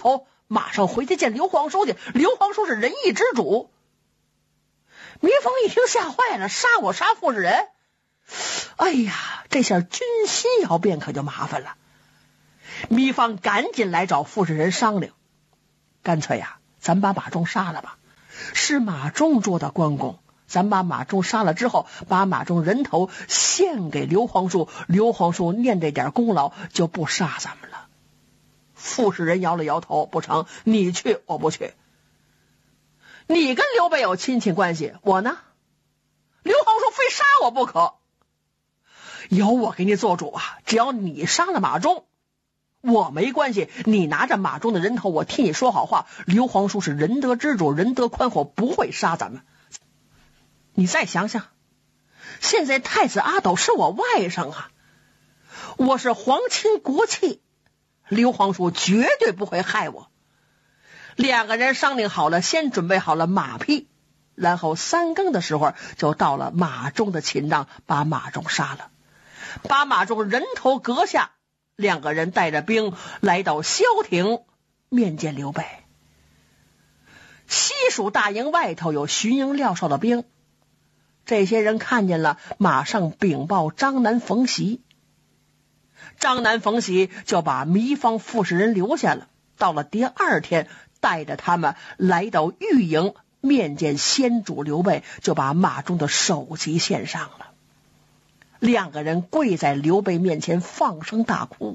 头，马上回去见刘皇叔去。刘皇叔是仁义之主。糜芳一听吓坏了，杀我杀傅士仁，哎呀，这下军心要变可就麻烦了。糜芳赶紧来找傅士仁商量，干脆呀，咱把马忠杀了吧。是马忠捉的关公，咱把马忠杀了之后，把马忠人头献给刘皇叔，刘皇叔念这点功劳就不杀咱们了。傅士仁摇了摇头，不成，你去我不去。你跟刘备有亲戚关系，我呢？刘皇叔非杀我不可。有我给你做主啊，只要你杀了马忠，我没关系，你拿着马忠的人头，我替你说好话。刘皇叔是仁德之主，仁德宽厚，不会杀咱们。你再想想，现在太子阿斗是我外甥啊，我是皇亲国戚，刘皇叔绝对不会害我。两个人商量好了，先准备好了马匹，然后3更的时候就到了马忠的寝帐，把马忠杀了，把马忠人头割下。两个人带着兵来到萧亭面见刘备。西蜀大营外头有巡营廖少的兵，这些人看见了，马上禀报张南、冯习。张南、冯习就把糜芳、傅士仁留下了，到了第2天，带着他们来到御营面见先主刘备，就把马忠的首级献上了。两个人跪在刘备面前放声大哭。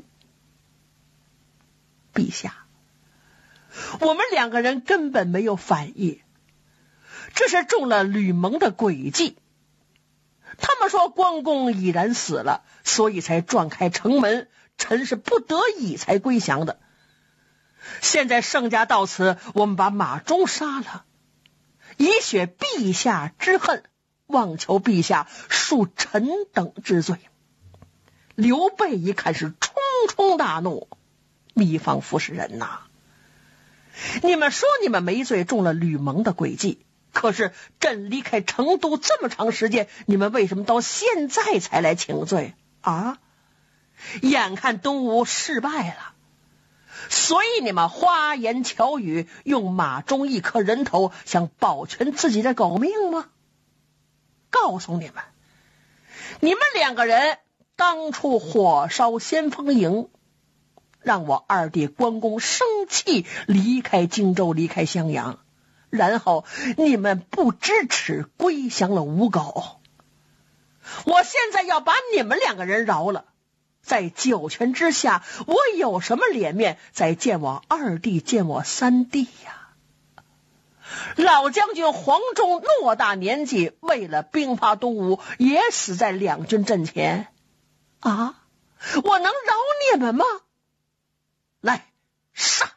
陛下，我们两个人根本没有反意，这是中了吕蒙的诡计。他们说关公已然死了，所以才撞开城门，臣是不得已才归降的。现在盛家到此，我们把马忠杀了，以雪陛下之恨，望求陛下恕臣等之罪。刘备一看是冲冲大怒，糜芳、傅士仁呐，你们说你们没罪，中了吕蒙的诡计，可是朕离开成都这么长时间，你们为什么到现在才来请罪啊？眼看东吴失败了，所以你们花言巧语，用马忠一颗人头，想保全自己的狗命吗？告诉你们，你们两个人当初火烧先锋营，让我二弟关公生气，离开荆州，离开襄阳，然后你们不知耻，归降了吴狗。我现在要把你们两个人饶了，在九泉之下，我有什么脸面再见我二弟，见我三弟呀？老将军黄忠偌大年纪，为了兵发东吴，也死在两军阵前啊！我能饶你们吗？来，杀！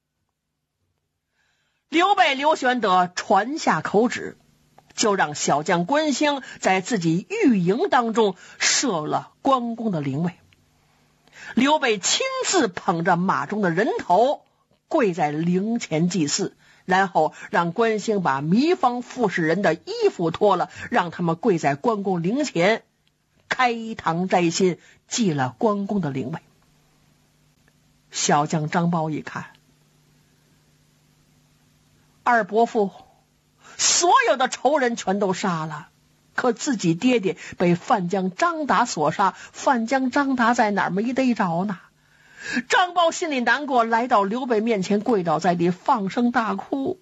刘备、刘玄德传下口旨，就让小将关兴在自己御营当中设了关公的灵位。刘备亲自捧着马忠的人头，跪在灵前祭祀，然后让关兴把糜芳、傅士仁的衣服脱了，让他们跪在关公灵前，开堂摘心，祭了关公的灵位。小将张苞一看，二伯父所有的仇人全都杀了，可自己爹爹被范将张达所杀，范将张达在哪儿没逮着呢？张苞心里难过，来到刘备面前，跪倒在地，放声大哭。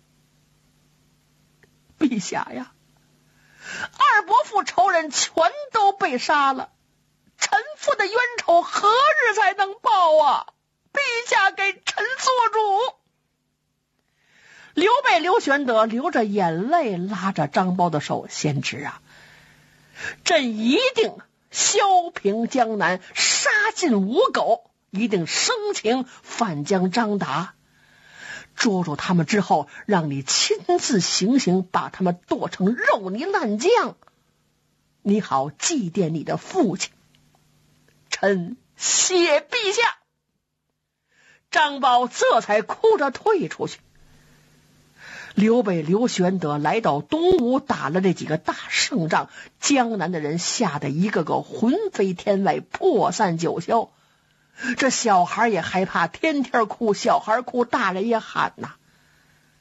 陛下呀，二伯父仇人全都被杀了，臣父的冤仇何日才能报啊？陛下给臣做主。刘备、刘玄德流着眼泪拉着张苞的手，先知啊，朕一定削平江南，杀尽吴狗，一定生擒范将张达，捉住他们之后，让你亲自行刑，把他们剁成肉泥烂酱，你好祭奠你的父亲。臣谢陛下。张苞这才哭着退出去。刘备、刘玄德来到东吴，打了这几个大胜仗，江南的人吓得一个个魂飞天外，破散九霄。 这小孩也害怕，天天哭，小孩哭，大人也喊呐。